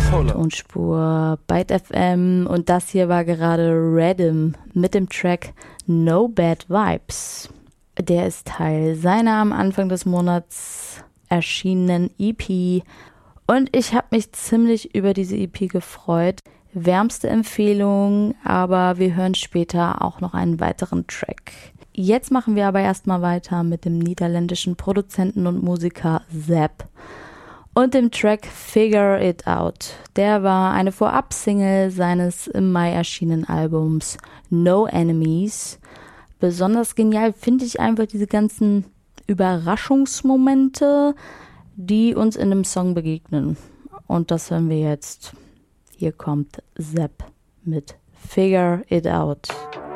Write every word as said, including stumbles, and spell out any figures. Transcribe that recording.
Tonspur Byte F M und das hier war gerade Rhythm mit dem Track No Bad Vibes. Der ist Teil seiner am Anfang des Monats erschienenen E P und ich habe mich ziemlich über diese E P gefreut. Wärmste Empfehlung, aber wir hören später auch noch einen weiteren Track. Jetzt machen wir aber erstmal weiter mit dem niederländischen Produzenten und Musiker Zapp und dem Track Figure It Out. Der war eine Vorab-Single seines im Mai erschienenen Albums No Enemies. Besonders genial finde ich einfach diese ganzen Überraschungsmomente, die uns in dem Song begegnen. Und das hören wir jetzt. Hier kommt Zapp mit Figure It Out.